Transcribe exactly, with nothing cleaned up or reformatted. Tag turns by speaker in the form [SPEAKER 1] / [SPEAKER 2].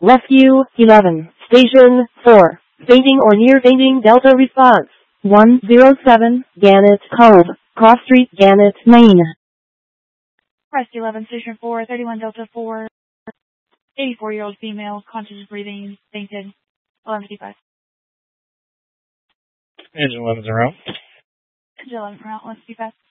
[SPEAKER 1] Rescue eleven. Station four. Fainting or near fainting. Delta response. one zero seven. Gannett Cove. Cross Street, Gannett, Maine.
[SPEAKER 2] Rescue eleven, Station four, thirty-one Delta four. eighty-four-year-old female, conscious breathing, fainted. eleven fifty-five.
[SPEAKER 3] Engine eleven's around.
[SPEAKER 2] Engine eleven around, eleven fifty-five.